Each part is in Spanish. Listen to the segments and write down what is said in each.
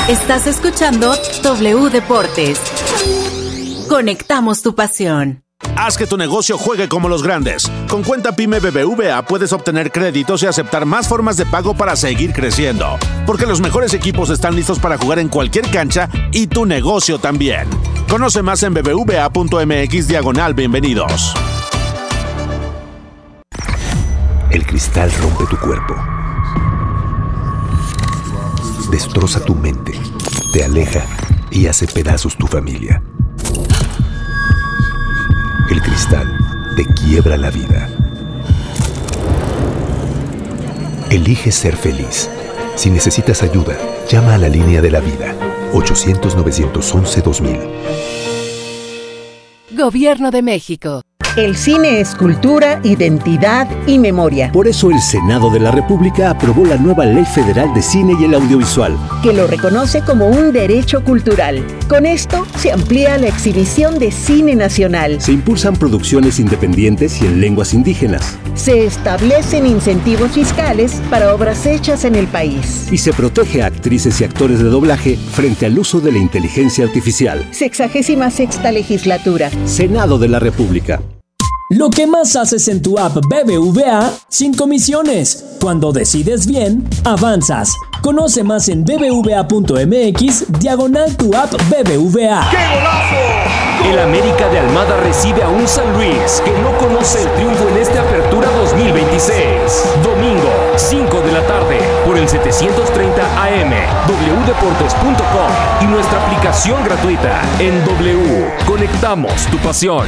Estás escuchando W Deportes. Conectamos tu pasión. Haz que tu negocio juegue como los grandes. Con Cuenta Pyme BBVA puedes obtener créditos y aceptar más formas de pago para seguir creciendo. Porque los mejores equipos están listos para jugar en cualquier cancha y tu negocio también. Conoce más en bbva.mx/bienvenidos. El cristal rompe tu cuerpo. Destroza tu mente, te aleja y hace pedazos tu familia. El cristal te quiebra la vida. Elige ser feliz. Si necesitas ayuda, llama a la línea de la vida. 800-911-2000. Gobierno de México. El cine es cultura, identidad y memoria. Por eso el Senado de la República aprobó la nueva Ley Federal de Cine y el Audiovisual, que lo reconoce como un derecho cultural. Con esto se amplía la exhibición de cine nacional. Se impulsan producciones independientes y en lenguas indígenas. Se establecen incentivos fiscales para obras hechas en el país. Y se protege a actrices y actores de doblaje frente al uso de la inteligencia artificial. 66ª legislatura. Senado de la República. Lo que más haces en tu app BBVA sin comisiones. Cuando decides bien, avanzas. Conoce más en bbva.mx/tu app BBVA. ¡Qué golazo! El América de Almada recibe a un San Luis que no conoce el triunfo en esta apertura 2026. Domingo, 5 de la tarde, por el 730 AM, wdeportes.com y nuestra aplicación gratuita. En W, conectamos tu pasión.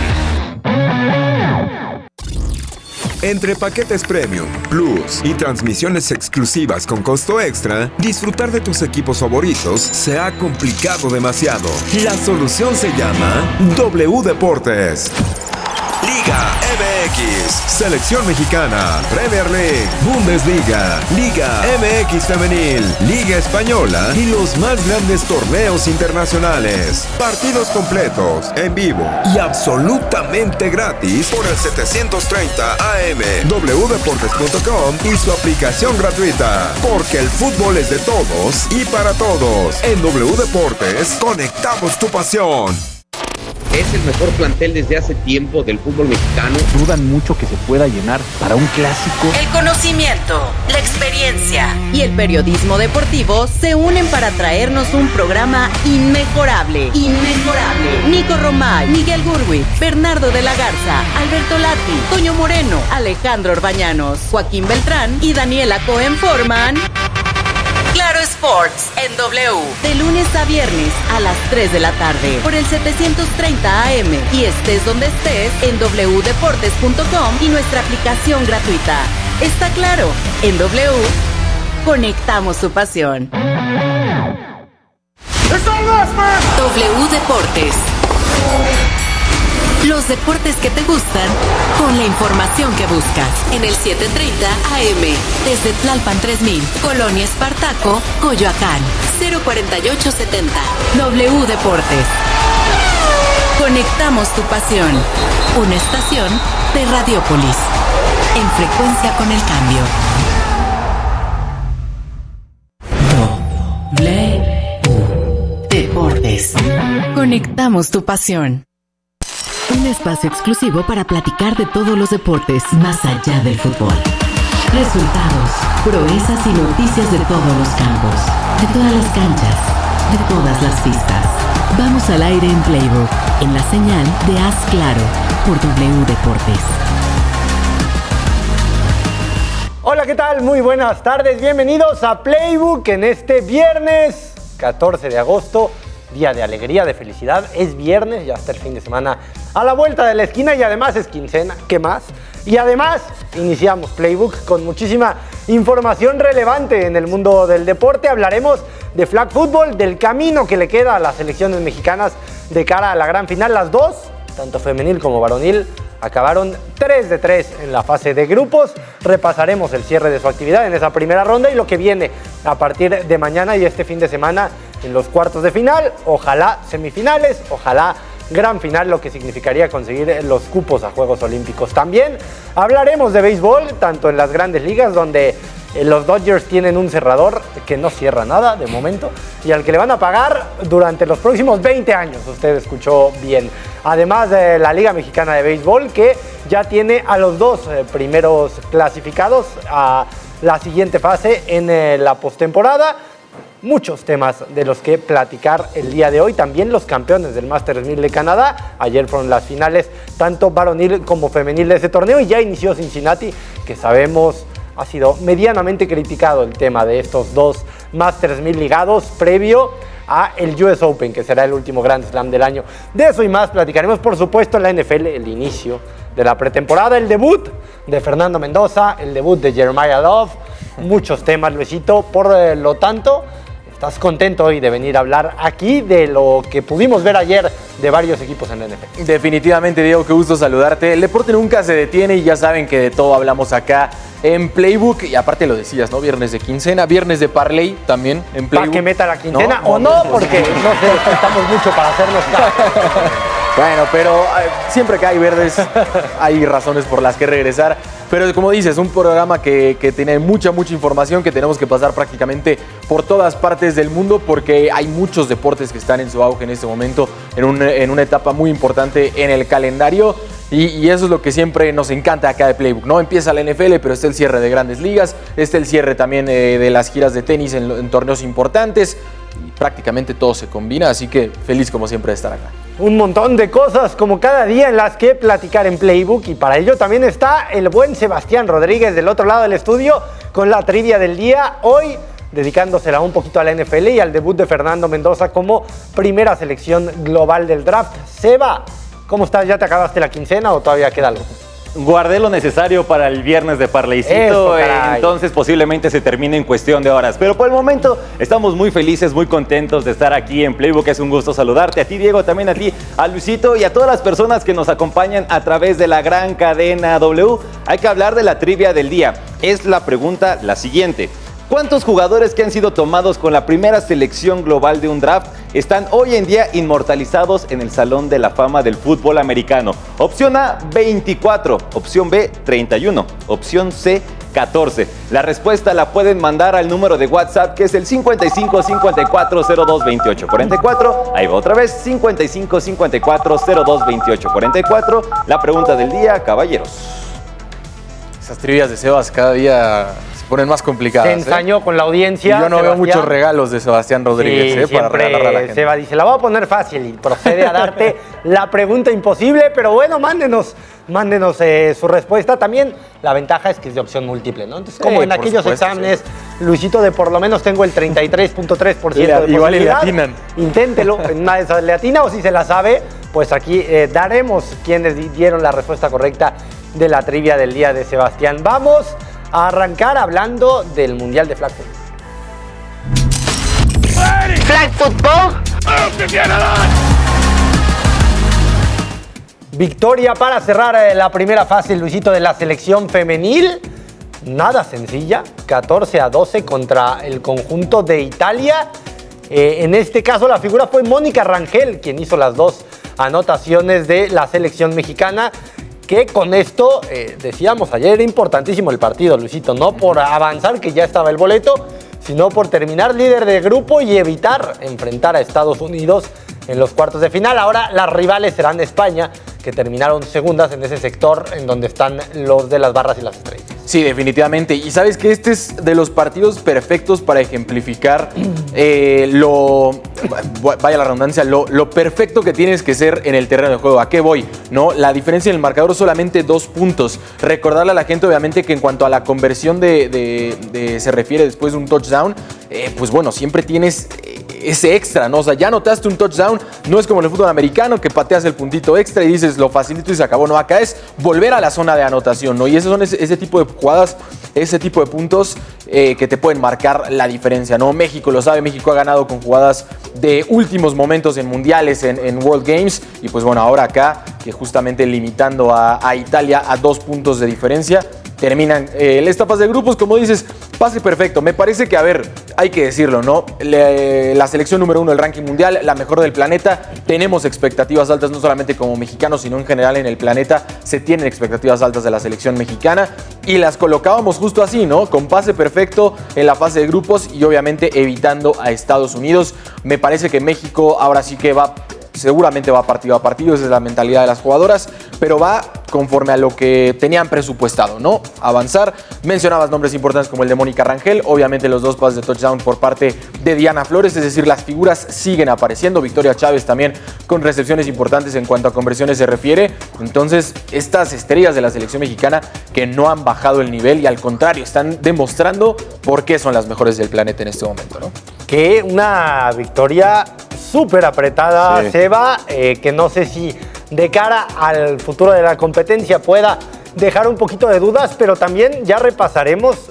Entre paquetes Premium, Plus y transmisiones exclusivas con costo extra, disfrutar de tus equipos favoritos se ha complicado demasiado. La solución se llama W Deportes. Liga MX, Selección Mexicana, Premier League, Bundesliga, Liga MX Femenil, Liga Española y los más grandes torneos internacionales. Partidos completos, en vivo y absolutamente gratis por el 730 AM, wdeportes.com y su aplicación gratuita. Porque el fútbol es de todos y para todos. En W Deportes, conectamos tu pasión. Es el mejor plantel desde hace tiempo del fútbol mexicano. Dudan mucho que se pueda llenar para un clásico. El conocimiento, la experiencia y el periodismo deportivo se unen para traernos un programa inmejorable. Nico Romay, Miguel Gurwitz, Bernardo de la Garza, Alberto Lati, Toño Moreno, Alejandro Orbañanos, Joaquín Beltrán y Daniela Cohen forman Claro Sports en W, de lunes a viernes a las 3 de la tarde por el 730 AM y estés donde estés en wdeportes.com y nuestra aplicación gratuita. Está claro, en W conectamos tu pasión. W Deportes. Los deportes que te gustan con la información que buscas. En el 730 AM, desde Tlalpan 3000, Colonia Espartaco, Coyoacán, 04870. W Deportes. Conectamos tu pasión. Una estación de Radiopolis. En frecuencia con el cambio. W Deportes. Conectamos tu pasión. Un espacio exclusivo para platicar de todos los deportes más allá del fútbol. Resultados, proezas y noticias de todos los campos, de todas las canchas, de todas las pistas. Vamos al aire en Playbook, en la señal de Haz Claro, por W Deportes. Hola, ¿qué tal? Muy buenas tardes. Bienvenidos a Playbook en este viernes 14 de agosto. Día de alegría, de felicidad. Es viernes, ya está el fin de semana a la vuelta de la esquina y además es quincena. ¿Qué más? Y además iniciamos Playbook con muchísima información relevante en el mundo del deporte. Hablaremos de flag football, del camino que le queda a las selecciones mexicanas de cara a la gran final. Las dos, tanto femenil como varonil, acabaron 3-3 en la fase de grupos. Repasaremos el cierre de su actividad en esa primera ronda y lo que viene a partir de mañana y este fin de semana en los cuartos de final. Ojalá semifinales, ojalá gran final, lo que significaría conseguir los cupos a Juegos Olímpicos. También hablaremos de béisbol, tanto en las grandes ligas, donde Los Dodgers tienen un cerrador que no cierra nada de momento y al que le van a pagar durante los próximos 20 años. Usted escuchó bien. Además de la Liga Mexicana de Béisbol, que ya tiene a los 2 primeros clasificados a la siguiente fase en la postemporada. Muchos temas de los que platicar el día de hoy. También los campeones del Masters 1000 de Canadá. Ayer fueron las finales, tanto varonil como femenil de ese torneo. Y ya inició Cincinnati, que sabemos ha sido medianamente criticado el tema de estos 2 Masters 1000 ligados previo a el US Open, que será el último Grand Slam del año. De eso y más platicaremos, por supuesto, en la NFL, el inicio de la pretemporada, el debut de Fernando Mendoza, el debut de Jeremiah Love. Muchos temas, Luisito. Por lo tanto, ¿estás contento hoy de venir a hablar aquí de lo que pudimos ver ayer de varios equipos en la NFL? Definitivamente, Diego, qué gusto saludarte. El deporte nunca se detiene y ya saben que de todo hablamos acá en Playbook. Y aparte lo decías, ¿no? Viernes de quincena, viernes de parlay también en Playbook. ¿Para que meta la quincena o no? Porque no sé, faltamos mucho para hacernos caso. Bueno, pero siempre que hay verdes hay razones por las que regresar. Pero como dices, un programa que tiene mucha información, que tenemos que pasar prácticamente por todas partes del mundo porque hay muchos deportes que están en su auge en este momento, en una etapa muy importante en el calendario. Y eso es lo que siempre nos encanta acá de Playbook, ¿no? Empieza la NFL, pero está el cierre de grandes ligas, está el cierre también de las giras de tenis en torneos importantes. Y prácticamente todo se combina, así que feliz como siempre de estar acá. Un montón de cosas como cada día en las que platicar en Playbook y para ello también está el buen Sebastián Rodríguez del otro lado del estudio con la trivia del día. Hoy dedicándosela un poquito a la NFL y al debut de Fernando Mendoza como primera selección global del draft. Seba, ¿cómo estás? ¿Ya te acabaste la quincena o todavía queda algo? Guardé lo necesario para el viernes de parlaycito, entonces posiblemente se termine en cuestión de horas. Pero por el momento estamos muy felices, muy contentos de estar aquí en Playbook. Es un gusto saludarte, a ti Diego, también a ti, a Luisito y a todas las personas que nos acompañan a través de la gran cadena W. Hay que hablar de la trivia del día. Es la pregunta la siguiente. ¿Cuántos jugadores que han sido tomados con la primera selección global de un draft están hoy en día inmortalizados en el Salón de la Fama del fútbol americano? Opción A, 24. Opción B, 31. Opción C, 14. La respuesta la pueden mandar al número de WhatsApp que es el 55 54 02 28 44. Ahí va otra vez, 55 54 02 28 44. La pregunta del día, caballeros. Esas trivias de Sebas cada día se ponen más complicadas. Se ensañó con la audiencia. Y yo no veo muchos regalos de Sebastián Rodríguez para regalar a la gente. Seba dice, la voy a poner fácil y procede a darte la pregunta imposible, pero bueno, mándenos su respuesta. También la ventaja es que es de opción múltiple, ¿no? Entonces, como en aquellos exámenes, Luisito, de por lo menos tengo el 33.3% de posibilidad. Igual y le atinan. Inténtelo, en una de esas le atina, o si se la sabe, pues aquí daremos quienes dieron la respuesta correcta de la trivia del día de Sebastián. Vamos a arrancar hablando del Mundial de Flag Football. Flag Football. Victoria para cerrar la primera fase, Luisito, de la selección femenil. Nada sencilla, 14-12 contra el conjunto de Italia. En este caso la figura fue Mónica Rangel, quien hizo las 2 anotaciones de la selección mexicana. Que con esto, decíamos ayer, era importantísimo el partido, Luisito, no por avanzar, que ya estaba el boleto, sino por terminar líder de grupo y evitar enfrentar a Estados Unidos en los cuartos de final. Ahora las rivales serán España, que terminaron segundas en ese sector en donde están los de las barras y las estrellas. Sí, definitivamente. Y sabes que este es de los partidos perfectos para ejemplificar vaya la redundancia, lo perfecto que tienes que ser en el terreno de juego. ¿A qué voy? ¿No? La diferencia en el marcador, solamente 2 puntos. Recordarle a la gente, obviamente, que en cuanto a la conversión se refiere después de un touchdown, pues bueno, siempre tienes ese extra, ¿no? O sea, ya anotaste un touchdown, no es como en el fútbol americano que pateas el puntito extra y dices lo facilito y se acabó. No, acá es volver a la zona de anotación, ¿no? Y esos son ese tipo de jugadas, ese tipo de puntos que te pueden marcar la diferencia, ¿no? México lo sabe, México ha ganado con jugadas de últimos momentos en mundiales, en World Games, y pues bueno, ahora acá, que justamente limitando a Italia a 2 puntos de diferencia, terminan esta fase de grupos, como dices, Pase perfecto. Me parece que, a ver, hay que decirlo, ¿no? La selección número 1 del ranking mundial, la mejor del planeta. Tenemos expectativas altas, no solamente como mexicanos, sino en general en el planeta. Se tienen expectativas altas de la selección mexicana. Y las colocábamos justo así, ¿no? Con pase perfecto en la fase de grupos y obviamente evitando a Estados Unidos. Me parece que México ahora sí que seguramente va partido a partido, esa es la mentalidad de las jugadoras, pero va conforme a lo que tenían presupuestado, ¿no? Avanzar. Mencionabas nombres importantes como el de Mónica Rangel, obviamente los 2 pases de touchdown por parte de Diana Flores, es decir, las figuras siguen apareciendo. Victoria Chávez también con recepciones importantes en cuanto a conversiones se refiere. Entonces, estas estrellas de la selección mexicana que no han bajado el nivel y al contrario, están demostrando por qué son las mejores del planeta en este momento, ¿no? Que una victoria súper apretada, sí. Seba, que no sé si de cara al futuro de la competencia pueda dejar un poquito de dudas, pero también ya repasaremos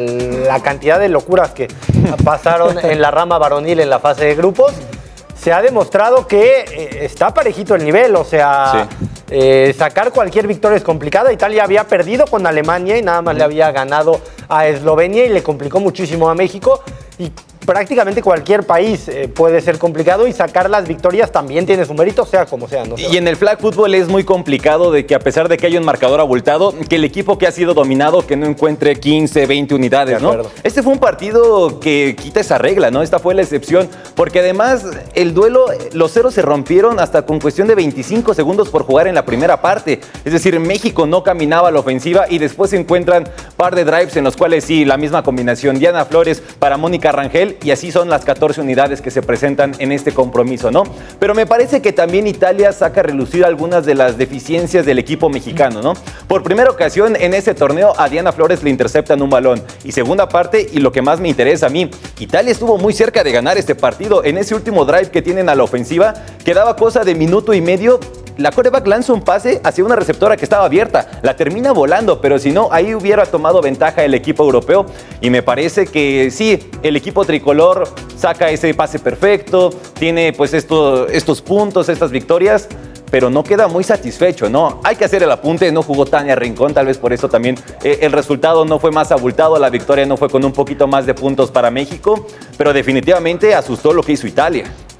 la cantidad de locuras que pasaron en la rama varonil en la fase de grupos. Se ha demostrado que está parejito el nivel, o sea, sí. Sacar cualquier victoria es complicada. Italia había perdido con Alemania y nada más le había ganado a Eslovenia y le complicó muchísimo a México. Y prácticamente cualquier país puede ser complicado y sacar las victorias también tiene su mérito, sea como sea. ¿No? Y en el flag football es muy complicado de que a pesar de que haya un marcador abultado, que el equipo que ha sido dominado que no encuentre 15, 20 unidades, ¿no? Este fue un partido que quita esa regla, ¿no? Esta fue la excepción, porque además el duelo, los ceros se rompieron hasta con cuestión de 25 segundos por jugar en la primera parte. Es decir, México no caminaba a la ofensiva y después se encuentran par de drives en los cuales sí, la misma combinación, Diana Flores para Mónica Rangel, y así son las 14 unidades que se presentan en este compromiso, ¿no? Pero me parece que también Italia saca a relucir algunas de las deficiencias del equipo mexicano, ¿no? Por primera ocasión en ese torneo a Diana Flores le interceptan un balón. Y segunda parte, y lo que más me interesa a mí, Italia estuvo muy cerca de ganar este partido. En ese último drive que tienen a la ofensiva, quedaba cosa de minuto y medio. La quarterback lanza un pase hacia una receptora que estaba abierta, la termina volando, pero si no, ahí hubiera tomado ventaja el equipo europeo y me parece que sí, el equipo tricolor saca ese pase perfecto, tiene pues estos puntos, estas victorias, pero no queda muy satisfecho, ¿no? Hay que hacer el apunte, no jugó Tania Rincón, tal vez por eso también el resultado no fue más abultado, la victoria no fue con un poquito más de puntos para México, pero definitivamente asustó lo que hizo Italia.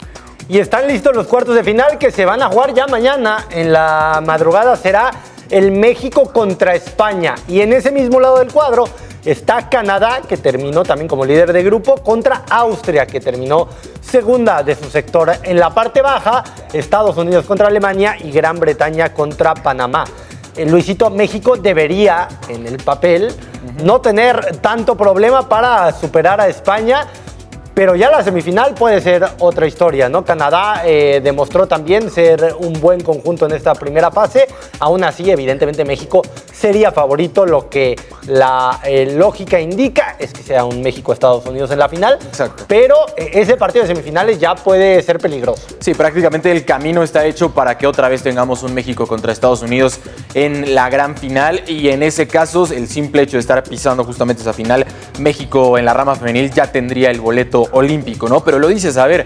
Y están listos los cuartos de final que se van a jugar ya mañana. En la madrugada será el México contra España. Y en ese mismo lado del cuadro está Canadá, que terminó también como líder de grupo, contra Austria, que terminó segunda de su sector. En la parte baja, Estados Unidos contra Alemania y Gran Bretaña contra Panamá. Luisito, México debería, en el papel, no tener tanto problema para superar a España. Pero ya la semifinal puede ser otra historia, ¿no? Canadá demostró también ser un buen conjunto en esta primera fase. Aún así, evidentemente, México sería favorito. Lo que la lógica indica es que sea un México-Estados Unidos en la final. Exacto. Pero ese partido de semifinales ya puede ser peligroso. Sí, prácticamente el camino está hecho para que otra vez tengamos un México contra Estados Unidos en la gran final. Y en ese caso, el simple hecho de estar pisando justamente esa final, México en la rama femenil ya tendría el boleto olímpico, ¿no? Pero lo dices, a ver,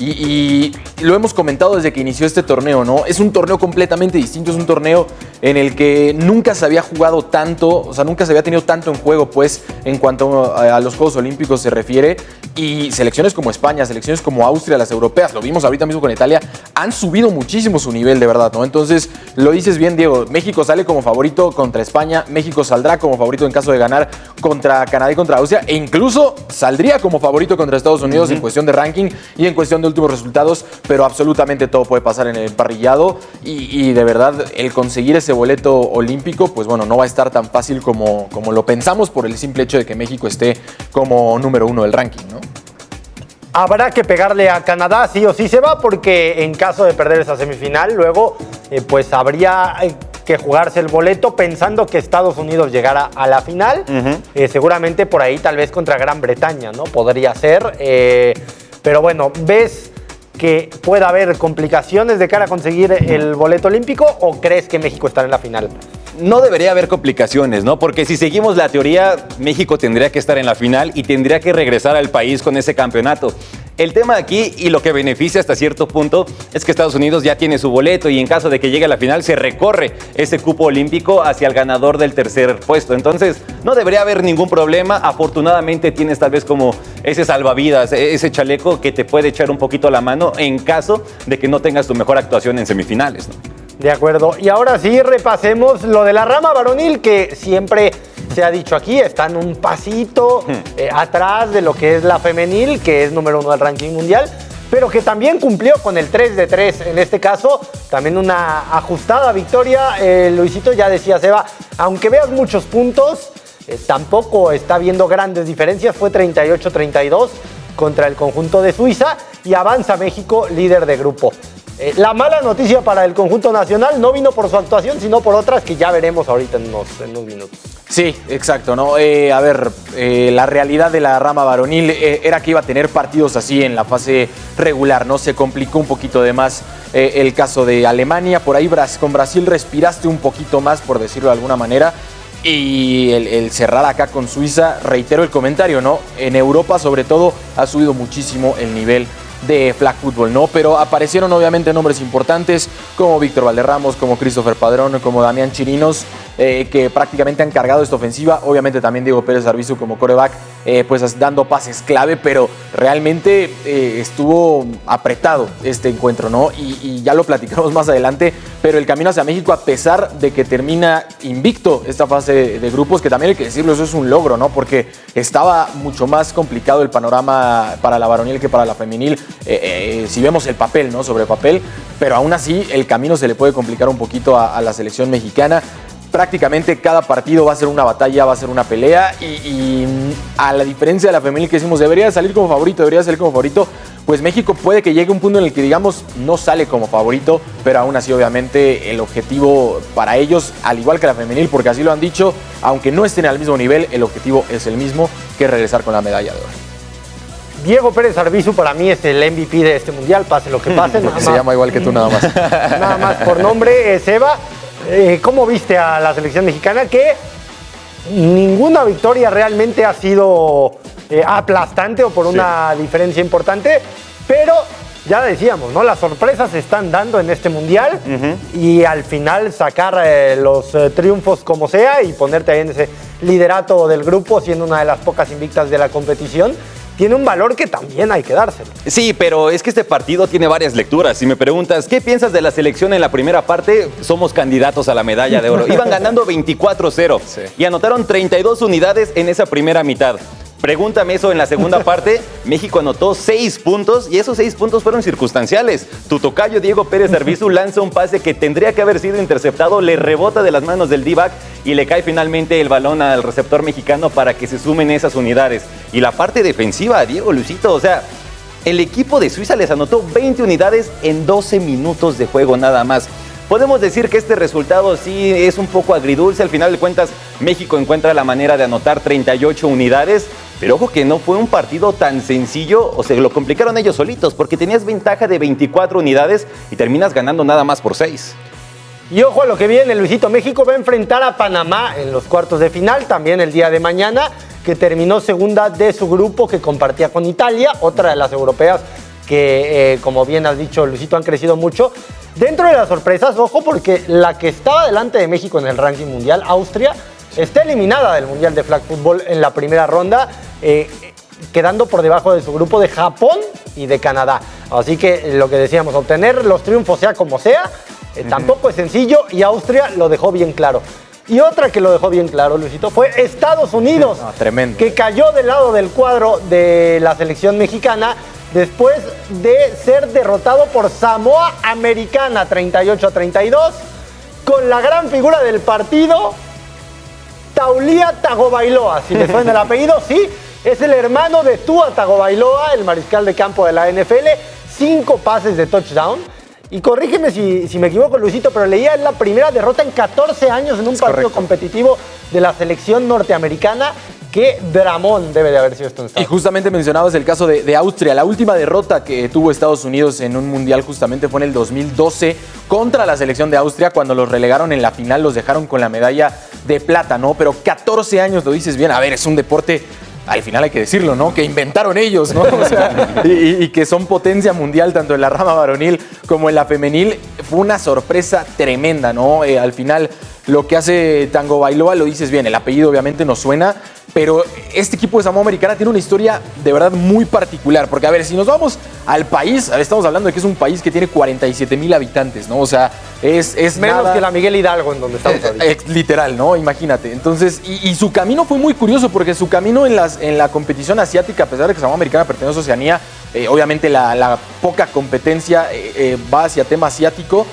y lo hemos comentado desde que inició este torneo, ¿no? Es un torneo completamente distinto, es un torneo en el que nunca se había jugado tanto, o sea, nunca se había tenido tanto en juego, pues, en cuanto a los Juegos Olímpicos se refiere, y selecciones como España, selecciones como Austria, las europeas, lo vimos ahorita mismo con Italia, han subido muchísimo su nivel, de verdad, ¿no? Entonces, lo dices bien, Diego, México sale como favorito contra España, México saldrá como favorito en caso de ganar contra Canadá y contra Austria, e incluso saldría como favorito contra Estados Unidos en cuestión de ranking y en cuestión de últimos resultados, pero absolutamente todo puede pasar en el emparrillado y de verdad el conseguir ese boleto olímpico, pues bueno, no va a estar tan fácil como lo pensamos por el simple hecho de que México esté como número 1 del ranking, ¿no? Habrá que pegarle a Canadá, sí o sí se va, porque en caso de perder esa semifinal, luego pues habría que jugarse el boleto pensando que Estados Unidos llegara a la final. Seguramente por ahí tal vez contra Gran Bretaña, ¿no? Podría ser. Pero bueno, ¿ves que pueda haber complicaciones de cara a conseguir el boleto olímpico o crees que México estará en la final? No debería haber complicaciones, ¿no? Porque si seguimos la teoría, México tendría que estar en la final y tendría que regresar al país con ese campeonato. El tema aquí y lo que beneficia hasta cierto punto es que Estados Unidos ya tiene su boleto y en caso de que llegue a la final se recorre ese cupo olímpico hacia el ganador del tercer puesto. Entonces no debería haber ningún problema. Afortunadamente tienes tal vez como ese salvavidas, ese chaleco que te puede echar un poquito la mano en caso de que no tengas tu mejor actuación en semifinales, ¿no? De acuerdo. Y ahora sí repasemos lo de la rama varonil, que siempre se ha dicho aquí, están un pasito atrás de lo que es la femenil, que es número 1 del ranking mundial, pero que también cumplió con el 3 de 3. En este caso, también una ajustada victoria. Luisito, ya decía Seba, aunque veas muchos puntos, tampoco está viendo grandes diferencias. Fue 38-32 contra el conjunto de Suiza y avanza México líder de grupo. La mala noticia para el conjunto nacional no vino por su actuación, sino por otras que ya veremos ahorita en unos minutos. Sí, exacto, ¿no? La realidad de la rama varonil era que iba a tener partidos así en la fase regular, ¿no? Se complicó un poquito de más el caso de Alemania. Por ahí con Brasil respiraste un poquito más, por decirlo de alguna manera. Y el cerrar acá con Suiza, reitero el comentario, ¿no? En Europa, sobre todo, ha subido muchísimo el nivel de flag football, ¿no? Pero aparecieron obviamente nombres importantes como Víctor Valderramos, como Christopher Padrón, como Damián Chirinos, que prácticamente han cargado esta ofensiva. Obviamente también Diego Pérez Arvizu como quarterback, pues dando pases clave, pero realmente estuvo apretado este encuentro, ¿no? Y ya lo platicamos más adelante, pero el camino hacia México, a pesar de que termina invicto esta fase de grupos, que también hay que decirlo, eso es un logro, ¿no? Porque estaba mucho más complicado el panorama para la varonil que para la femenil. Si vemos el papel, ¿no? Sobre papel, pero aún así el camino se le puede complicar un poquito a la selección mexicana. Prácticamente cada partido va a ser una batalla, va a ser una pelea y a la diferencia de la femenil que decimos debería salir como favorito, pues México puede que llegue a un punto en el que digamos no sale como favorito, pero aún así obviamente el objetivo para ellos, al igual que la femenil, porque así lo han dicho, aunque no estén al mismo nivel, el objetivo es el mismo, que es regresar con la medalla de oro. Diego Pérez Arvizu para mí es el MVP de este mundial, pase lo que pase. Porque se llama igual que tú nada más. Nada más por nombre. Seba, ¿cómo viste a la selección mexicana? Que ninguna victoria realmente ha sido aplastante o por una diferencia importante, pero ya decíamos, ¿no? Las sorpresas se están dando en este mundial y al final sacar los triunfos como sea y ponerte ahí en ese liderato del grupo, siendo una de las pocas invictas de la competición, tiene un valor que también hay que dárselo. Sí, pero es que este partido tiene varias lecturas. Si me preguntas, ¿qué piensas de la selección en la primera parte? Somos candidatos a la medalla de oro. Iban ganando 24-0 y anotaron 32 unidades en esa primera mitad. Pregúntame eso en la segunda parte. México anotó 6 puntos y esos 6 puntos fueron circunstanciales. Tu tocayo Diego Pérez Arvizu lanza un pase que tendría que haber sido interceptado, le rebota de las manos del D-back y le cae finalmente el balón al receptor mexicano para que se sumen esas unidades. Y la parte defensiva, Diego, Luisito, o sea, el equipo de Suiza les anotó 20 unidades en 12 minutos de juego nada más. Podemos decir que este resultado sí es un poco agridulce. Al final de cuentas, México encuentra la manera de anotar 38 unidades. Pero ojo que no fue un partido tan sencillo, o se lo complicaron ellos solitos, porque tenías ventaja de 24 unidades y terminas ganando nada más por 6. Y ojo a lo que viene, Luisito. México va a enfrentar a Panamá en los cuartos de final, también el día de mañana, que terminó segunda de su grupo, que compartía con Italia, otra de las europeas que, como bien has dicho, Luisito, han crecido mucho. Dentro de las sorpresas, ojo, porque la que estaba delante de México en el ranking mundial, Austria, está eliminada del Mundial de Flag Football en la primera ronda, quedando por debajo de su grupo de Japón y de Canadá. Así que lo que decíamos, obtener los triunfos sea como sea, tampoco es sencillo y Austria lo dejó bien claro. Y otra que lo dejó bien claro, Luisito, fue Estados Unidos, tremendo, que cayó del lado del cuadro de la selección mexicana después de ser derrotado por Samoa Americana 38-32, con la gran figura del partido, Taulia Tagovailoa, si le suena el apellido, sí, es el hermano de Tua Tagovailoa, el mariscal de campo de la NFL, 5 pases de touchdown. Y corrígeme si me equivoco, Luisito, pero leía la primera derrota en 14 años en un partido competitivo de la selección norteamericana. Qué dramón debe de haber sido esto en Estados Unidos. Y justamente mencionabas el caso de Austria. La última derrota que tuvo Estados Unidos en un mundial justamente fue en el 2012 contra la selección de Austria, cuando los relegaron en la final, los dejaron con la medalla de plata, ¿no? Pero 14 años, lo dices bien, a ver, es un deporte al final hay que decirlo, ¿no? Que inventaron ellos, ¿no? O sea, y que son potencia mundial tanto en la rama varonil como en la femenil. Fue una sorpresa tremenda, ¿no? Al final, lo que hace Tagovailoa, lo dices bien, el apellido obviamente nos suena, pero este equipo de Samoa Americana tiene una historia de verdad muy particular. Porque, a ver, si nos vamos al país, estamos hablando de que es un país que tiene 47,000 habitantes, ¿no? O sea, es menos nada, que la Miguel Hidalgo en donde estamos ahorita. Literal, ¿no? Imagínate. Entonces, y su camino fue muy curioso, porque su camino en la competición asiática, a pesar de que Samoa Americana pertenece a Oceanía, obviamente la poca competencia va hacia tema asiático.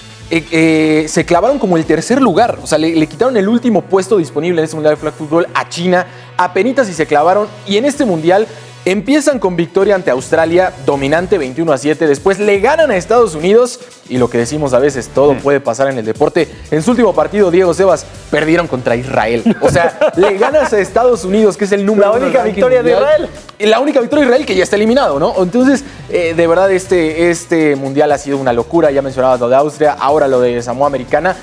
Se clavaron como el tercer lugar, o sea, le quitaron el último puesto disponible en este Mundial de Flag Football a China, apenitas y se clavaron, y en este Mundial empiezan con victoria ante Australia, dominante 21-7, después le ganan a Estados Unidos, y lo que decimos a veces, todo puede pasar en el deporte. En su último partido, Diego Sebas, perdieron contra Israel, o sea, le ganas a Estados Unidos, que es el número uno. La única victoria mundial, de Israel. La única victoria de Israel, que ya está eliminado, ¿no? Entonces, de verdad, este Mundial ha sido una locura. Ya mencionabas lo de Austria, ahora lo de Samoa Americana.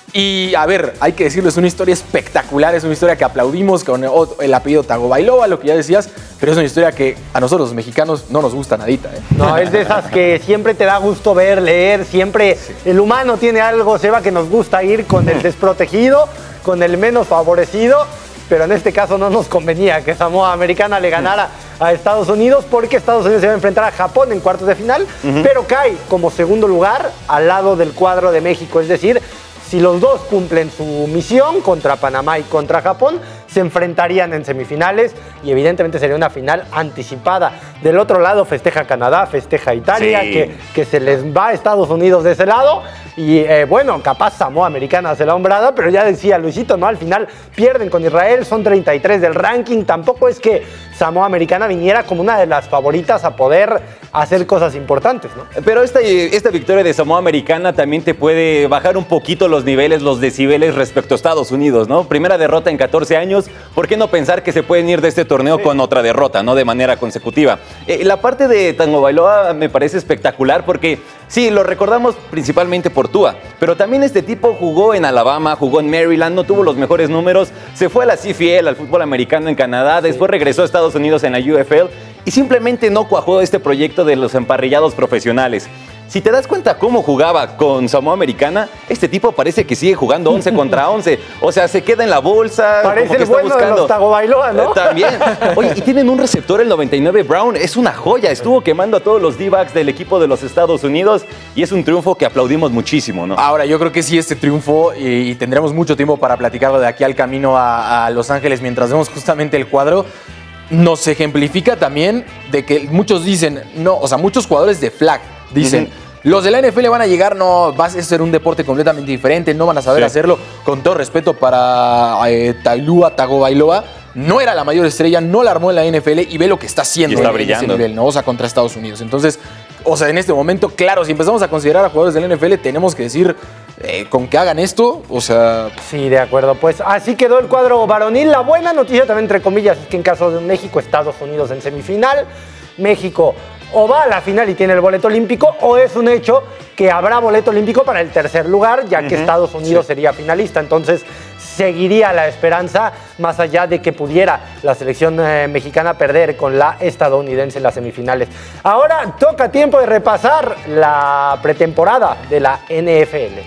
Y, a ver, hay que decirlo, es una historia espectacular, es una historia que aplaudimos con el apellido Tagovailoa, lo que ya decías, pero es una historia que a nosotros los mexicanos no nos gusta nadita. No, es de esas que siempre te da gusto ver, leer, siempre el humano tiene algo, Seba, que nos gusta ir con el desprotegido, con el menos favorecido, pero en este caso no nos convenía que Samoa Americana le ganara a Estados Unidos, porque Estados Unidos se va a enfrentar a Japón en cuartos de final, pero cae como segundo lugar al lado del cuadro de México, es decir, si los dos cumplen su misión contra Panamá y contra Japón, se enfrentarían en semifinales y evidentemente sería una final anticipada. Del otro lado festeja Canadá, festeja Italia, que se les va a Estados Unidos de ese lado. Y bueno, capaz Samoa Americana hace la hombrada, pero ya decía Luisito, ¿no? Al final pierden con Israel, son 33 del ranking. Tampoco es que Samoa Americana viniera como una de las favoritas a poder hacer cosas importantes, ¿no? Pero esta victoria de Samoa Americana también te puede bajar un poquito los niveles, los decibeles respecto a Estados Unidos, ¿no? Primera derrota en 14 años. ¿Por qué no pensar que se pueden ir de este torneo con otra derrota, ¿no? De manera consecutiva. La parte de Tagovailoa me parece espectacular porque sí, lo recordamos principalmente por Tua, pero también este tipo jugó en Alabama, jugó en Maryland, no tuvo los mejores números, se fue a la CFL, al fútbol americano en Canadá, después regresó a Estados Unidos en la UFL y simplemente no cuajó este proyecto de los emparrillados profesionales. Si te das cuenta cómo jugaba con Samoa Americana, este tipo parece que sigue jugando 11 contra 11. O sea, se queda en la bolsa. Parece como que el bueno está buscando. de los Tagovailoa, ¿no? También. Oye, y tienen un receptor, el 99 Brown. Es una joya. Estuvo quemando a todos los D-backs del equipo de los Estados Unidos y es un triunfo que aplaudimos muchísimo, ¿no? Ahora, yo creo que sí, este triunfo, y tendremos mucho tiempo para platicarlo de aquí al camino a Los Ángeles mientras vemos justamente el cuadro, nos ejemplifica también de que muchos dicen, no, o sea, muchos jugadores de flag dicen, los de la NFL van a llegar, no, va a ser un deporte completamente diferente, no van a saber hacerlo. Con todo respeto para Tagovailoa, no era la mayor estrella, no la armó en la NFL y ve lo que está haciendo está en brillando. ese nivel, ¿no? O sea, contra Estados Unidos. Entonces, o sea, en este momento, claro, si empezamos a considerar a jugadores del NFL, tenemos que decir, con que hagan esto, o sea... Sí, de acuerdo. Pues así quedó el cuadro varonil. La buena noticia también, entre comillas, es que en caso de México, Estados Unidos en semifinal, México o va a la final y tiene el boleto olímpico, o es un hecho que habrá boleto olímpico para el tercer lugar, ya que Estados Unidos sería finalista. Entonces, seguiría la esperanza, más allá de que pudiera la selección mexicana perder con la estadounidense en las semifinales. Ahora toca tiempo de repasar la pretemporada de la NFL.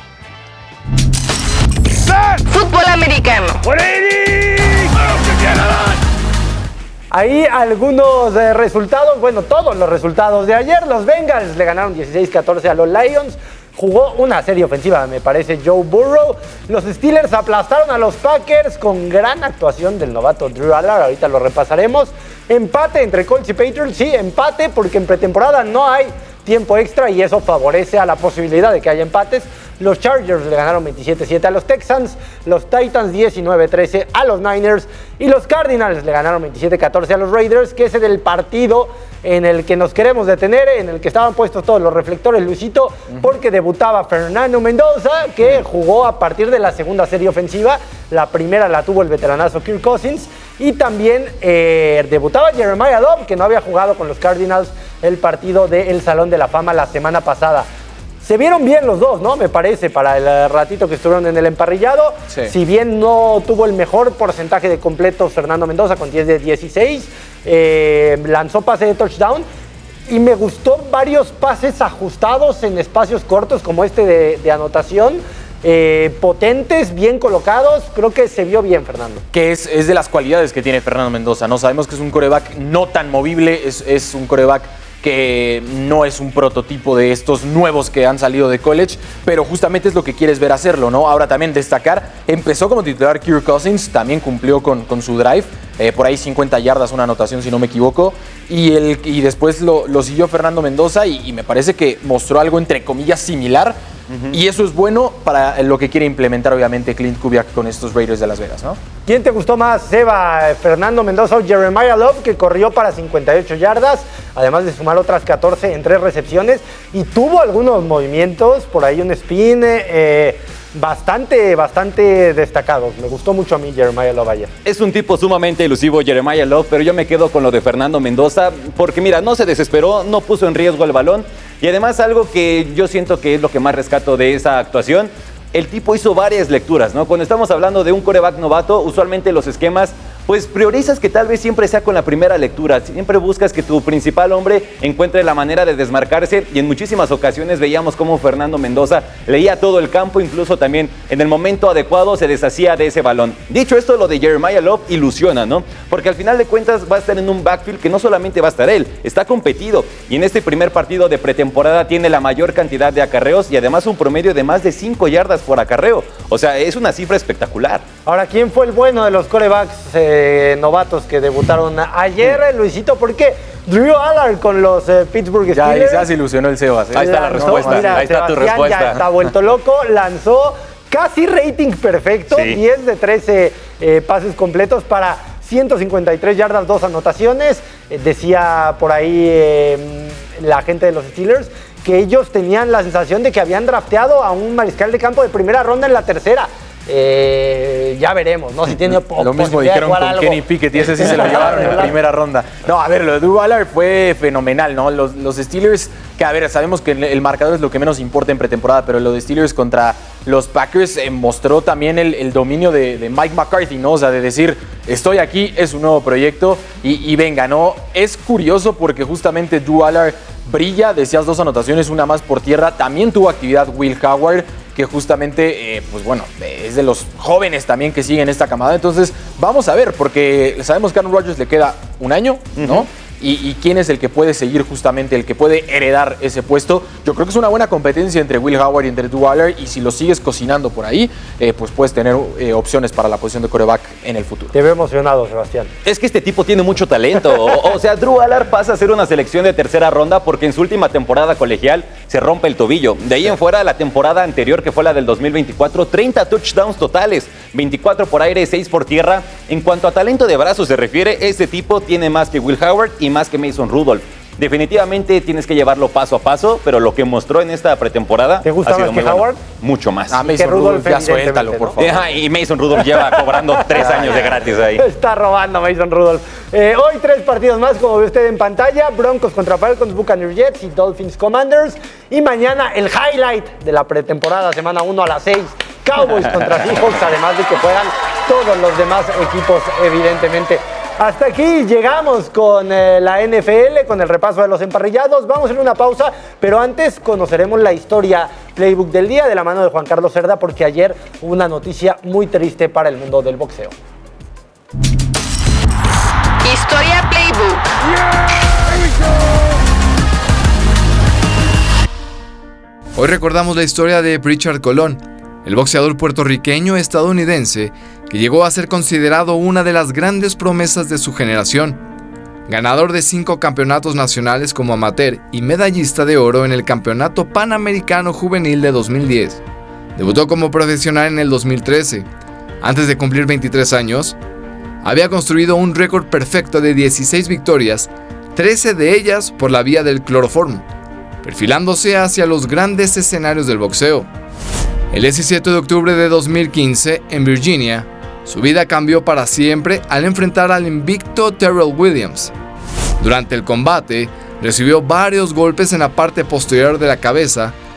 Fútbol americano. Ahí algunos resultados, bueno, todos los resultados de ayer. Los Bengals le ganaron 16-14 a los Lions. Jugó una serie ofensiva, me parece, Joe Burrow. Los Steelers aplastaron a los Packers con gran actuación del novato Drew Allard. Ahorita lo repasaremos. Empate entre Colts y Patriots. Sí, empate porque en pretemporada no hay tiempo extra y eso favorece a la posibilidad de que haya empates. Los Chargers le ganaron 27-7 a los Texans, los Titans 19-13 a los Niners y los Cardinals le ganaron 27-14 a los Raiders, que es el partido en el que nos queremos detener, en el que estaban puestos todos los reflectores, Luisito, porque debutaba Fernando Mendoza, que jugó a partir de la segunda serie ofensiva. La primera la tuvo el veteranazo Kirk Cousins, y también debutaba Jeremiah Love, que no había jugado con los Cardinals el partido del Salón de la Fama la semana pasada. Se vieron bien los dos, ¿no? Me parece, para el ratito que estuvieron en el emparrillado. Sí. Si bien no tuvo el mejor porcentaje de completos Fernando Mendoza con 10 de 16, lanzó pase de touchdown y me gustó varios pases ajustados en espacios cortos como este de anotación. Potentes, bien colocados, creo que se vio bien, Fernando. Que es de las cualidades que tiene Fernando Mendoza, ¿no? Sabemos que es un quarterback no tan movible, es un quarterback que no es un prototipo de estos nuevos que han salido de college, pero justamente es lo que quieres ver hacerlo, ¿no? Ahora también destacar, empezó como titular Kirk Cousins, también cumplió con su drive, por ahí 50 yardas, una anotación si no me equivoco, y después lo siguió Fernando Mendoza y me parece que mostró algo entre comillas similar. Y eso es bueno para lo que quiere implementar obviamente Clint Kubiak con estos Raiders de Las Vegas, ¿no? ¿Quién te gustó más, Seba? ¿Fernando Mendoza o Jeremiah Love, que corrió para 58 yardas, además de sumar otras 14 en 3 recepciones y tuvo algunos movimientos, por ahí un spin, bastante destacados? Me gustó mucho a mí Jeremiah Love ayer. Es un tipo sumamente elusivo Jeremiah Love, pero yo me quedo con lo de Fernando Mendoza, porque mira, no se desesperó, no puso en riesgo el balón, y además algo que yo siento que es lo que más rescato de esa actuación, el tipo hizo varias lecturas, ¿no? Cuando estamos hablando de un quarterback novato, usualmente los esquemas, pues priorizas que tal vez siempre sea con la primera lectura, siempre buscas que tu principal hombre encuentre la manera de desmarcarse, y en muchísimas ocasiones veíamos cómo Fernando Mendoza leía todo el campo, incluso también en el momento adecuado se deshacía de ese balón. Dicho esto, lo de Jeremiah Love ilusiona, ¿no? Porque al final de cuentas va a estar en un backfield que no solamente va a estar él, está competido, y en este primer partido de pretemporada tiene la mayor cantidad de acarreos y además un promedio de más de 5 yardas por acarreo. O sea, es una cifra espectacular. Ahora, ¿quién fue el bueno de los quarterbacks novatos que debutaron ayer, Luisito? ¿Por qué? Drew Allard con los Pittsburgh Steelers. Ya se ilusionó el Sebas. Ahí está la respuesta. Mira, ahí está tu Sebastián respuesta. Ya está vuelto loco, lanzó casi rating perfecto, Sí. 10 de 13 pases completos para 153 yardas, 2 anotaciones. Decía por ahí la gente de los Steelers que ellos tenían la sensación de que habían drafteado a un mariscal de campo de primera ronda en la tercera. Ya veremos, ¿no? Si tiene lo mismo dijeron con Kenny Pickett y ese sí se lo llevaron en primera ronda. No, a ver, lo de Drew Allard fue fenomenal, ¿no? Los Steelers, que a ver, sabemos que el marcador es lo que menos importa en pretemporada, pero lo de Steelers contra los Packers mostró también el dominio de Mike McCarthy, ¿no? O sea, de decir, estoy aquí, es un nuevo proyecto y venga, ¿no? Es curioso porque justamente Drew Allard brilla, decías 2 anotaciones, una más por tierra, también tuvo actividad Will Howard, que justamente, pues bueno, es de los jóvenes también que siguen esta camada. Entonces, vamos a ver, porque sabemos que a Aaron Rodgers le queda un año, ¿no? Y quién es el que puede seguir justamente, el que puede heredar ese puesto. Yo creo que es una buena competencia entre Will Howard y entre Drew Allard, y si lo sigues cocinando por ahí, pues puedes tener opciones para la posición de quarterback en el futuro. Te veo emocionado, Sebastián. Es que este tipo tiene mucho talento. O sea, Drew Allard pasa a ser una selección de tercera ronda porque en su última temporada colegial se rompe el tobillo. De ahí en fuera, la temporada anterior, que fue la del 2024, 30 touchdowns totales, 24 por aire, 6 por tierra. En cuanto a talento de brazos se refiere, este tipo tiene más que Will Howard y más que Mason Rudolph. Definitivamente tienes que llevarlo paso a paso, pero lo que mostró en esta pretemporada ¿te gusta ha sido más que muy Howard? Bueno. Mucho más. Mason Rudolph ya suéltalo, por favor. Y Mason Rudolph lleva cobrando 3 años de gratis ahí. Está robando Mason Rudolph. Hoy 3 partidos más, como ve usted en pantalla: Broncos contra Falcons, Buccaneers Jets y Dolphins Commanders. Y mañana el highlight de la pretemporada, semana 1 a las 6, Cowboys contra Seahawks, además de que juegan todos los demás equipos, evidentemente. Hasta aquí llegamos con la NFL, con el repaso de los emparrillados. Vamos a hacer una pausa, pero antes conoceremos la historia Playbook del día de la mano de Juan Carlos Cerda, porque ayer hubo una noticia muy triste para el mundo del boxeo. Historia Playbook. Hoy recordamos la historia de Richard Colón, el boxeador puertorriqueño estadounidense que llegó a ser considerado una de las grandes promesas de su generación. Ganador de 5 campeonatos nacionales como amateur y medallista de oro en el Campeonato Panamericano Juvenil de 2010. Debutó como profesional en el 2013. Antes de cumplir 23 años, había construido un récord perfecto de 16 victorias, 13 de ellas por la vía del cloroformo, perfilándose hacia los grandes escenarios del boxeo. El 17 de octubre de 2015, en Virginia, su vida cambió para siempre al enfrentar al invicto Terrell Williams. Durante el combate, recibió varios golpes en la parte posterior de la cabeza,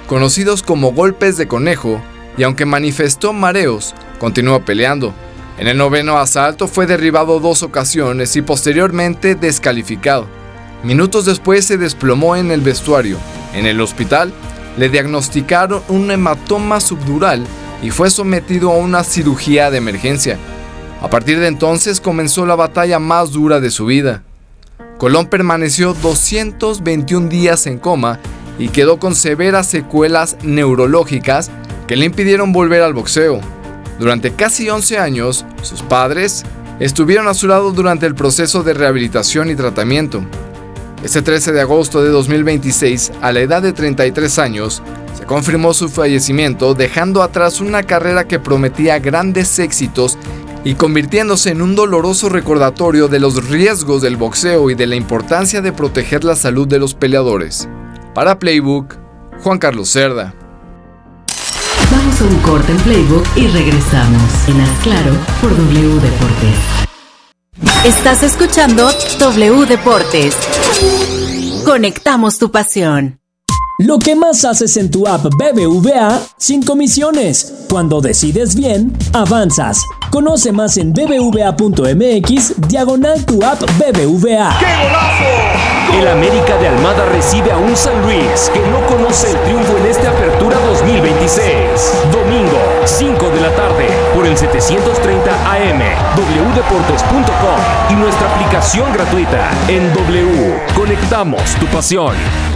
conocidos como golpes de conejo, y aunque manifestó mareos, continuó peleando. En el 9º asalto fue derribado 2 ocasiones y posteriormente descalificado. Minutos después se desplomó en el vestuario. En el hospital le diagnosticaron un hematoma subdural y fue sometido a una cirugía de emergencia. A partir de entonces comenzó la batalla más dura de su vida. Colón permaneció 221 días en coma y quedó con severas secuelas neurológicas que le impidieron volver al boxeo. Durante casi 11 años, sus padres estuvieron a su lado durante el proceso de rehabilitación y tratamiento. Este 13 de agosto de 2026, a la edad de 33 años, se confirmó su fallecimiento, dejando atrás una carrera que prometía grandes éxitos y convirtiéndose en un doloroso recordatorio de los riesgos del boxeo y de la importancia de proteger la salud de los peleadores. Para Playbook, Juan Carlos Cerda. Vamos a un corte en Playbook y regresamos. En Haz Claro por W Deportes. Estás escuchando W Deportes. Conectamos tu pasión. Lo que más haces en tu app BBVA sin comisiones. Cuando decides bien, avanzas. Conoce más en bbva.mx/tu app BBVA. ¡Qué golazo! El América de Almada recibe a un San Luis que no conoce el triunfo en esta apertura 2026. Domingo, 5 de la tarde, por el 730 AM, wdeportes.com y nuestra aplicación gratuita. En W, conectamos tu pasión.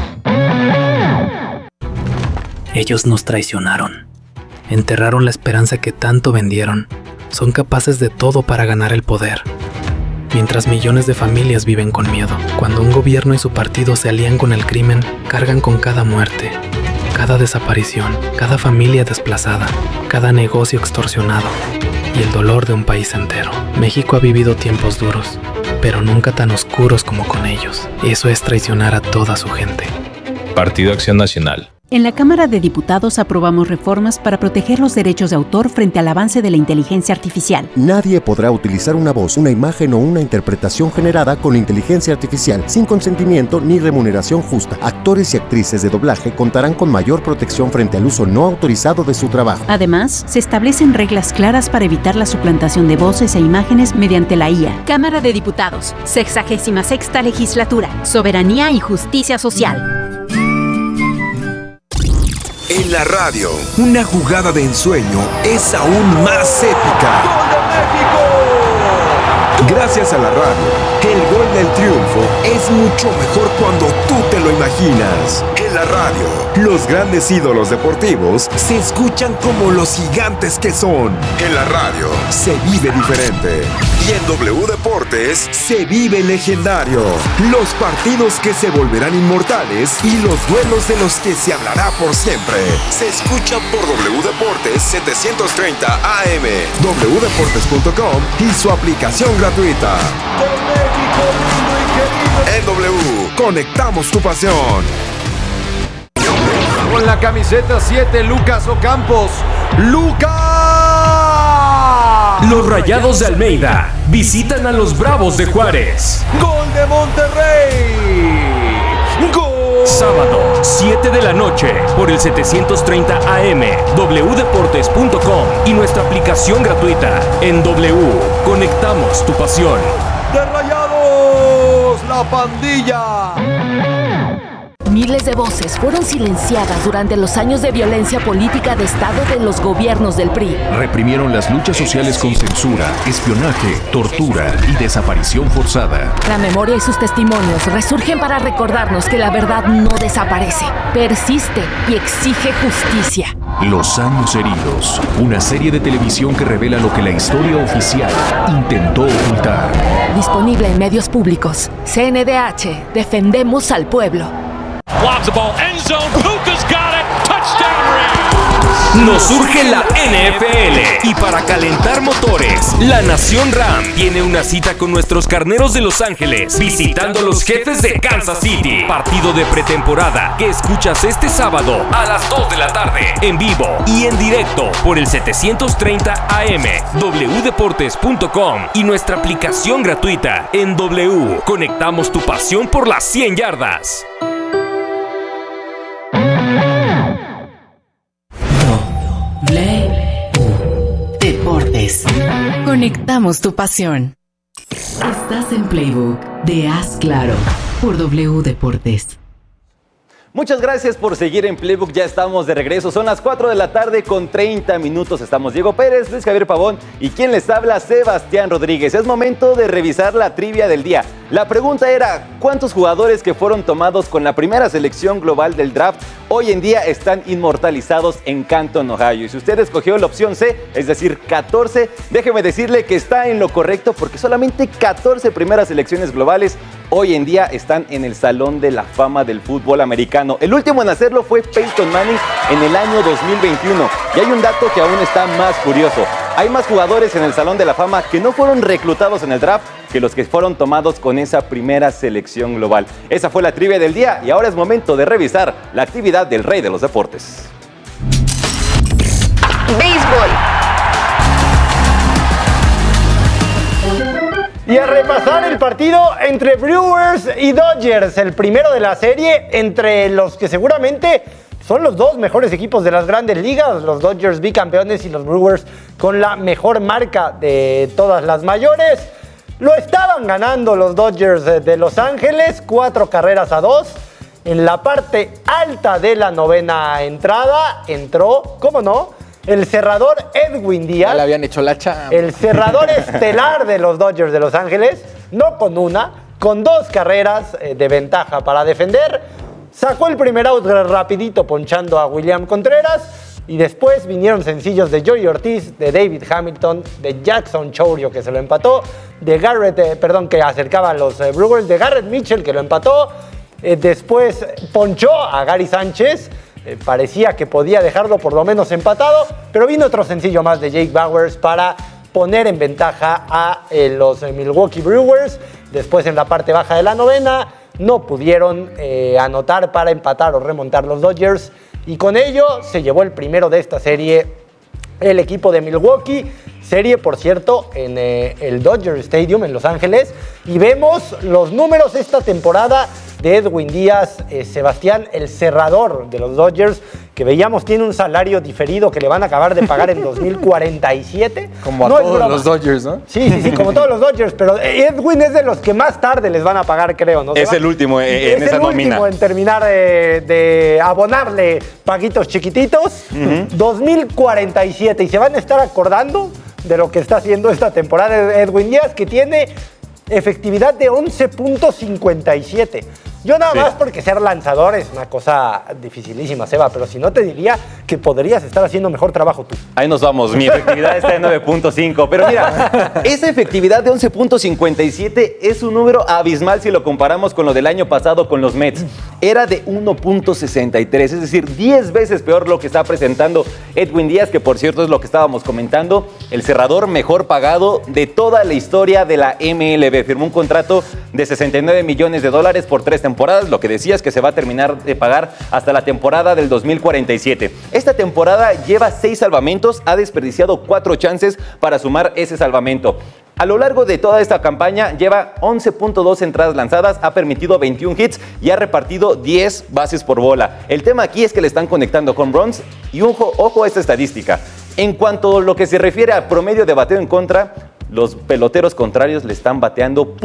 Ellos nos traicionaron. Enterraron la esperanza que tanto vendieron. Son capaces de todo para ganar el poder. Mientras millones de familias viven con miedo. Cuando un gobierno y su partido se alían con el crimen, cargan con cada muerte, cada desaparición, cada familia desplazada, cada negocio extorsionado y el dolor de un país entero. México ha vivido tiempos duros, pero nunca tan oscuros como con ellos. Eso es traicionar a toda su gente. Partido Acción Nacional. En la Cámara de Diputados aprobamos reformas para proteger los derechos de autor frente al avance de la inteligencia artificial. Nadie podrá utilizar una voz, una imagen o una interpretación generada con inteligencia artificial sin consentimiento ni remuneración justa. Actores y actrices de doblaje contarán con mayor protección frente al uso no autorizado de su trabajo. Además, se establecen reglas claras para evitar la suplantación de voces e imágenes mediante la IA. Cámara de Diputados, 66ª Legislatura, Soberanía y Justicia Social. En la radio, una jugada de ensueño es aún más épica. ¡Gol de México! Gracias a la radio, el gol del triunfo es mucho mejor cuando tú te lo imaginas. En la radio, los grandes ídolos deportivos se escuchan como los gigantes que son. En la radio, se vive diferente. Y en W Deportes, se vive legendario. Los partidos que se volverán inmortales y los duelos de los que se hablará por siempre. Se escuchan por W Deportes 730 AM, wdeportes.com y su aplicación gratuita. En W, conectamos tu pasión. Con la camiseta 7, Lucas Ocampos. ¡Lucas! Los Rayados de Almeida visitan a los Bravos de Juárez. ¡Gol de Monterrey! ¡Gol! Sábado, 7 de la noche, por el 730 AM, wdeportes.com y nuestra aplicación gratuita. En W, conectamos tu pasión. ¡De Rayados, la pandilla! Miles de voces fueron silenciadas durante los años de violencia política de Estado de los gobiernos del PRI. Reprimieron las luchas sociales con censura, espionaje, tortura y desaparición forzada. La memoria y sus testimonios resurgen para recordarnos que la verdad no desaparece, persiste y exige justicia. Los años heridos, una serie de televisión que revela lo que la historia oficial intentó ocultar. Disponible en medios públicos. CNDH, defendemos al pueblo. Lobs the ball, end zone, Puka's got it, touchdown Rams. Nos surge la NFL y para calentar motores, la Nación Ram tiene una cita con nuestros carneros de Los Ángeles, visitando a los Jefes de Kansas City. Partido de pretemporada que escuchas este sábado a las 2 de la tarde, en vivo y en directo por el 730 AM, wdeportes.com y nuestra aplicación gratuita. En W, conectamos tu pasión por las 100 yardas. Conectamos tu pasión. Estás en Playbook de Haz Claro por W Deportes. Muchas gracias por seguir en Playbook, ya estamos de regreso, son las 4 de la tarde con 30 minutos, estamos Diego Pérez, Luis Javier Pavón y quien les habla, Sebastián Rodríguez. Es momento de revisar la trivia del día. La pregunta era, ¿cuántos jugadores que fueron tomados con la primera selección global del draft hoy en día están inmortalizados en Canton, Ohio? Y si usted escogió la opción C, es decir, 14, déjeme decirle que está en lo correcto porque solamente 14 primeras selecciones globales hoy en día están en el Salón de la Fama del fútbol americano. El último en hacerlo fue Peyton Manning en el año 2021. Y hay un dato que aún está más curioso. Hay más jugadores en el Salón de la Fama que no fueron reclutados en el draft que los que fueron tomados con esa primera selección global. Esa fue la trivia del día y ahora es momento de revisar la actividad del rey de los deportes. Béisbol. Y a repasar el partido entre Brewers y Dodgers, el primero de la serie, entre los que seguramente son los dos mejores equipos de las grandes ligas, los Dodgers bicampeones y los Brewers con la mejor marca de todas las mayores. Lo estaban ganando los Dodgers de Los Ángeles, 4-2. En la parte alta de la novena entrada entró, ¿cómo no?, el cerrador Edwin Díaz. Ya le habían hecho la chamba. El cerrador estelar de los Dodgers de Los Ángeles, no con una, con 2 carreras de ventaja para defender. Sacó el primer out rapidito ponchando a William Contreras y después vinieron sencillos de Joey Ortiz, de David Hamilton, de Jackson Chourio que se lo empató, de que acercaba a los Brewers, de Garrett Mitchell que lo empató. Después ponchó a Gary Sánchez. Parecía que podía dejarlo por lo menos empatado, pero vino otro sencillo más de Jake Bauers para poner en ventaja a los Milwaukee Brewers. Después en la parte baja de la novena no pudieron anotar para empatar o remontar los Dodgers y con ello se llevó el primero de esta serie el equipo de Milwaukee. Serie, por cierto, en el Dodger Stadium en Los Ángeles. Y vemos los números esta temporada de Edwin Díaz, Sebastián, el cerrador de los Dodgers, que veíamos tiene un salario diferido que le van a acabar de pagar en 2047. Como a todos los Dodgers, ¿no? Sí, como todos los Dodgers, pero Edwin es de los que más tarde les van a pagar, creo, ¿no? Es el último en esa nómina. Es el último en terminar de abonarle paguitos chiquititos. 2047, y se van a estar acordando de lo que está haciendo esta temporada Edwin Díaz, que tiene efectividad de 11.57. Yo nada más porque ser lanzador es una cosa dificilísima, Seba, pero si no te diría que podrías estar haciendo mejor trabajo tú. Ahí nos vamos, mi efectividad está en 9.5, pero mira, esa efectividad de 11.57 es un número abismal si lo comparamos con lo del año pasado con los Mets. Era de 1.63, es decir, 10 veces peor lo que está presentando Edwin Díaz, que por cierto es lo que estábamos comentando, el cerrador mejor pagado de toda la historia de la MLB. Firmó un contrato de $69 millones por 3 temporadas, lo que decía es que se va a terminar de pagar hasta la temporada del 2047. Esta temporada lleva 6 salvamentos, ha desperdiciado 4 chances para sumar ese salvamento. A lo largo de toda esta campaña lleva 11.2 entradas lanzadas, ha permitido 21 hits y ha repartido 10 bases por bola. El tema aquí es que le están conectando home runs y ojo a esta estadística. En cuanto a lo que se refiere a promedio de bateo en contra, los peloteros contrarios le están bateando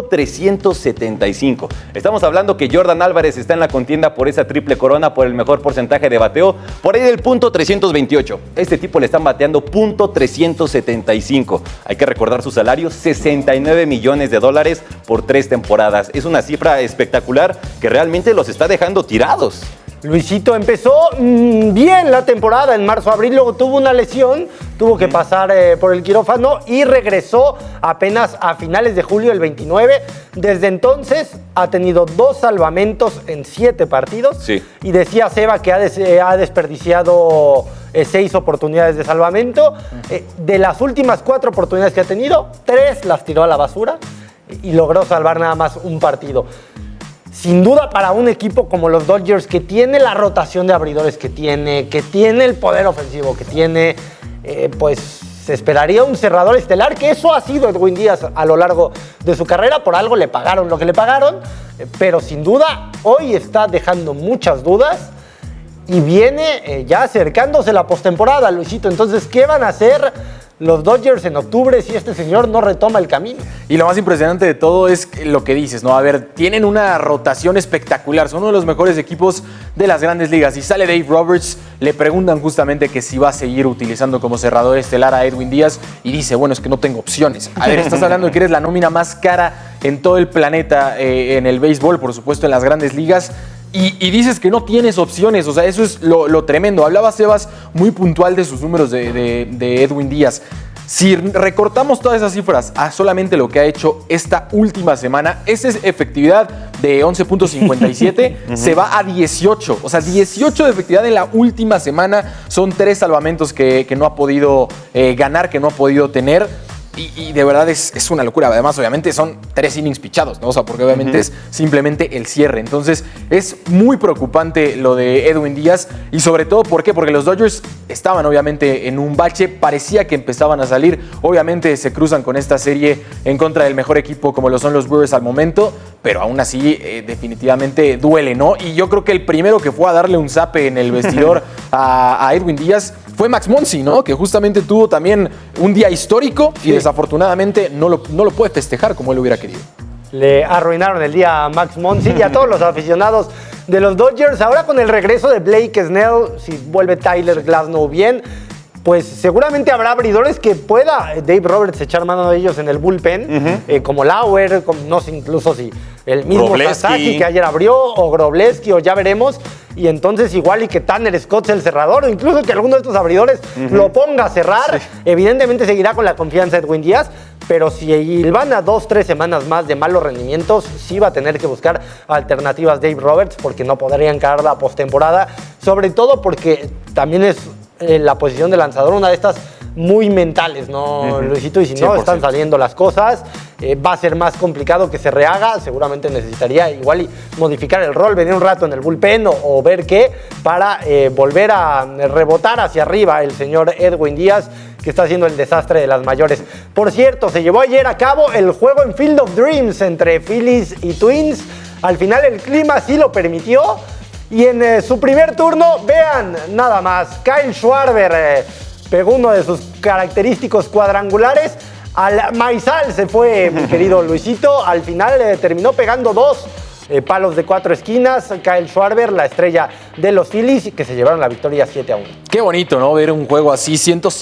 .375. Estamos hablando que Jordan Álvarez está en la contienda por esa triple corona, por el mejor porcentaje de bateo, por ahí del .328. Este tipo le están bateando .375. Hay que recordar su salario, $69 millones por 3 temporadas. Es una cifra espectacular que realmente los está dejando tirados. Luisito empezó bien la temporada en marzo-abril, luego tuvo una lesión, tuvo que pasar por el quirófano y regresó apenas a finales de julio del 29. Desde entonces ha tenido 2 salvamentos en 7 partidos. Sí. Y decía Seba que ha desperdiciado 6 oportunidades de salvamento. De las últimas 4 oportunidades que ha tenido, 3 las tiró a la basura y logró salvar nada más un partido. Sin duda para un equipo como los Dodgers, que tiene la rotación de abridores que tiene el poder ofensivo que tiene, pues se esperaría un cerrador estelar, que eso ha sido Edwin Díaz a lo largo de su carrera. Por algo le pagaron lo que le pagaron, pero sin duda hoy está dejando muchas dudas y viene ya acercándose la postemporada, Luisito. Entonces, ¿qué van a hacer los Dodgers en octubre si este señor no retoma el camino. Y lo más impresionante de todo es lo que dices, ¿no? A ver, tienen una rotación espectacular, son uno de los mejores equipos de las grandes ligas. Y sale Dave Roberts, le preguntan justamente que si va a seguir utilizando como cerrador estelar a Edwin Díaz y dice, bueno, es que no tengo opciones. A ver, estás hablando de que eres la nómina más cara en todo el planeta en el béisbol, por supuesto en las grandes ligas. Y dices que no tienes opciones, o sea, eso es lo tremendo. Hablaba Sebas muy puntual de sus números de Edwin Díaz. Si recortamos todas esas cifras a solamente lo que ha hecho esta última semana, esa es efectividad de 11.57, se va a 18. O sea, 18 de efectividad en la última semana. Son 3 salvamentos que no ha podido ganar, que no ha podido tener. Y de verdad es una locura. Además, obviamente, son 3 innings pichados, ¿no? O sea, porque obviamente es simplemente el cierre. Entonces, es muy preocupante lo de Edwin Díaz. Y sobre todo, ¿por qué? Porque los Dodgers estaban, obviamente, en un bache. Parecía que empezaban a salir. Obviamente, se cruzan con esta serie en contra del mejor equipo, como lo son los Brewers al momento. Pero aún así, definitivamente duele, ¿no? Y yo creo que el primero que fue a darle un zape en el vestidor a Edwin Díaz fue Max Muncy, ¿no? Que justamente tuvo también un día histórico y desafortunadamente no lo puede festejar como él hubiera querido. Le arruinaron el día a Max Muncy y a todos los aficionados de los Dodgers. Ahora con el regreso de Blake Snell, si vuelve Tyler Glasnow bien, pues seguramente habrá abridores que pueda Dave Roberts echar mano de ellos en el bullpen, como Lauer, no sé incluso si el mismo Sasaki que ayer abrió, o Grobleski, o ya veremos. Y entonces igual y que Tanner Scott sea el cerrador, o incluso que alguno de estos abridores lo ponga a cerrar. Sí. Evidentemente seguirá con la confianza de Edwin Díaz, pero si van a 2-3 semanas más de malos rendimientos, sí va a tener que buscar alternativas Dave Roberts, porque no podría encarar la postemporada, sobre todo porque también es la posición de lanzador una de estas muy mentales, ¿no, Luisito? Y si no 100%. Están saliendo las cosas, va a ser más complicado que se rehaga. Seguramente necesitaría igual y modificar el rol, venir un rato en el bullpen o ver qué, para volver a rebotar hacia arriba el señor Edwin Díaz, que está haciendo el desastre de las mayores. Por cierto, se llevó ayer a cabo el juego en Field of Dreams entre Phillies y Twins. Al final el clima sí lo permitió. Y en su primer turno, vean nada más, Kyle Schwarber pegó uno de sus característicos cuadrangulares. Al maizal se fue, mi querido Luisito. Al final terminó pegando 2 palos de 4 esquinas. Kyle Schwarber, la estrella de los Phillies, que se llevaron la victoria 7-1. Qué bonito, ¿no? Ver un juego así,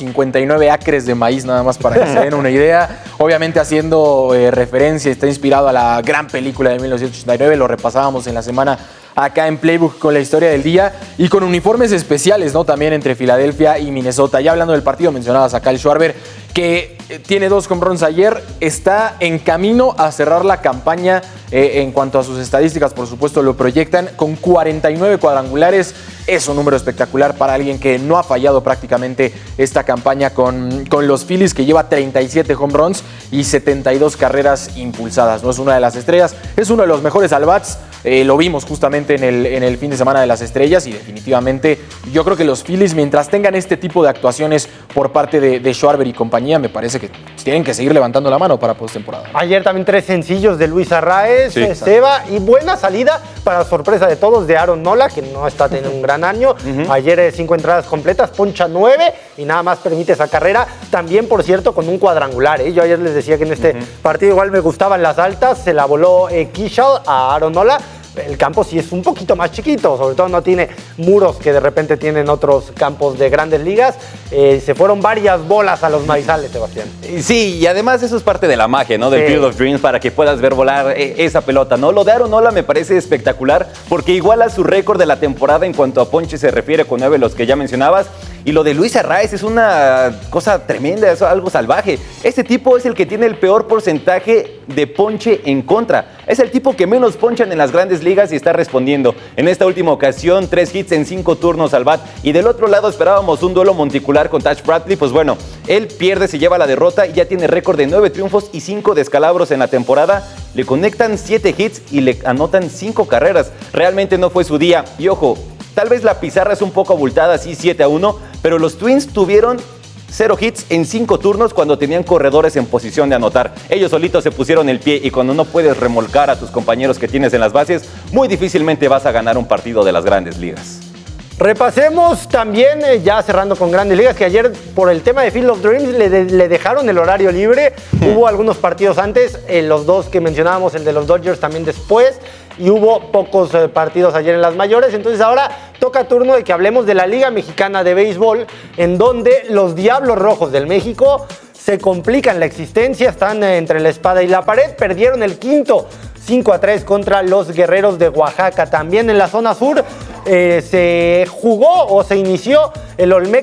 159 acres de maíz, nada más para que se den una idea. Obviamente haciendo referencia, está inspirado a la gran película de 1989, lo repasábamos en la semana acá en Playbook con la historia del día y con uniformes especiales, ¿no? También entre Filadelfia y Minnesota. Ya hablando del partido, mencionabas a Kyle Schwarber, que tiene 2 home runs ayer, está en camino a cerrar la campaña en cuanto a sus estadísticas, por supuesto lo proyectan, con 49 cuadrangulares. Es un número espectacular para alguien que no ha fallado prácticamente esta campaña con los Phillies, que lleva 37 home runs y 72 carreras impulsadas. No es una de las estrellas, es uno de los mejores al-bats. Lo vimos justamente en el fin de semana de las estrellas y definitivamente yo creo que los Phillies, mientras tengan este tipo de actuaciones por parte de Schwarber y compañía, me parece que tienen que seguir levantando la mano para postemporada. Ayer también 3 sencillos de Luis Arraez, Seba, y buena salida para sorpresa de todos de Aaron Nola, que no está teniendo un gran año. Ayer 5 entradas completas, poncha 9 y nada más permite esa carrera. También, por cierto, con un cuadrangular. Yo ayer les decía que en este partido igual me gustaban las altas. Se la voló Keishall a Aaron Nola. El campo sí es un poquito más chiquito, sobre todo no tiene muros que de repente tienen otros campos de grandes ligas. Se fueron varias bolas a los maizales, Sebastián. Sí, y además eso es parte de la magia, ¿no? Del Field of Dreams, para que puedas ver volar esa pelota, ¿no? Lo de Aaron Nola me parece espectacular porque iguala su récord de la temporada en cuanto a ponche se refiere, con 9 los que ya mencionabas. Y lo de Luis Arraez es una cosa tremenda, es algo salvaje. Este tipo es el que tiene el peor porcentaje de ponche en contra. Es el tipo que menos ponchan en las grandes ligas y está respondiendo. En esta última ocasión, 3 hits en 5 turnos al bat. Y del otro lado esperábamos un duelo monticular con Taj Bradley. Pues bueno, él pierde, se lleva la derrota y ya tiene récord de 9 triunfos y 5 descalabros en la temporada. Le conectan 7 hits y le anotan 5 carreras. Realmente no fue su día. Y ojo, tal vez la pizarra es un poco abultada, así 7-1, pero los Twins tuvieron 0 hits en 5 turnos cuando tenían corredores en posición de anotar. Ellos solitos se pusieron el pie y cuando no puedes remolcar a tus compañeros que tienes en las bases, muy difícilmente vas a ganar un partido de las grandes ligas. Repasemos también, ya cerrando con Grandes Ligas, que ayer por el tema de Field of Dreams le dejaron el horario libre. Hubo algunos partidos antes, los dos que mencionábamos, el de los Dodgers también después, y hubo pocos partidos ayer en las mayores. Entonces ahora toca turno de que hablemos de la Liga Mexicana de Béisbol, en donde los Diablos Rojos del México se complican la existencia, están entre la espada y la pared, perdieron el quinto 5-3 contra los Guerreros de Oaxaca. También en la zona sur se jugó o se inició el Olmeca